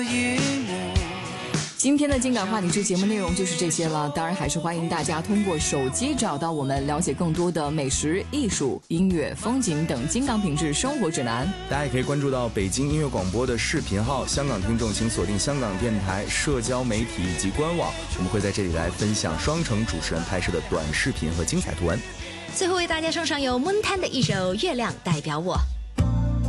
今天的金感话题之节目内容就是这些了，当然还是欢迎大家通过手机找到我们，了解更多的美食、艺术、音乐、风景等金港品质生活指南。 大家也可以关注到北京音乐广播的视频号，香港听众请锁定香港电台社交媒体以及官网，我们会在这里来分享双城主持人拍摄的短视频和精彩图文。 最后为大家送上由 Moon Tan 的一首《月亮代表我》。